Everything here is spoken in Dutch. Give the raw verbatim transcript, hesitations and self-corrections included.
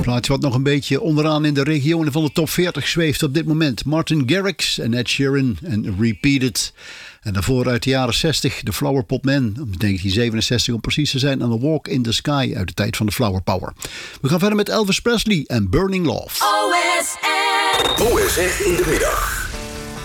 Plaatje wat nog een beetje onderaan in de regionen van de top veertig zweeft op dit moment. Martin Garrix en Ed Sheeran en Repeated. En daarvoor uit de jaren zestig de Flower Pot Man, negentien zevenenzestig om precies te zijn, en The Walk in the Sky uit de tijd van de Flower Power. We gaan verder met Elvis Presley en Burning Love. O S N. O S N in de middag.